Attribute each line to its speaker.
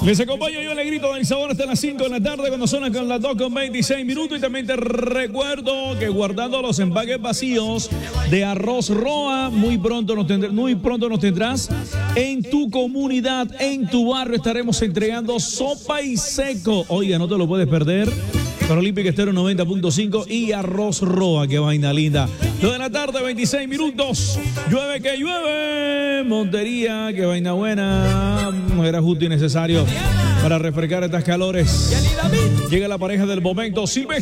Speaker 1: Les acompaño yo, le grito del sabor hasta las 5 de la tarde cuando suena con las 2 con 26 minutos. Y también te recuerdo que guardando los empaques vacíos de Arroz Roa, muy pronto nos tendrás en tu comunidad, en tu barrio. Estaremos entregando sopa y seco. Oiga, no te lo puedes perder. Con Olímpica Estéreo 90.5 y Arroz Roa, qué vaina linda. 2 de la tarde, 26 minutos. Llueve que llueve. Montería, qué vaina buena. Era justo y necesario para refrescar estas calores. Llega la pareja del momento, Silvestre.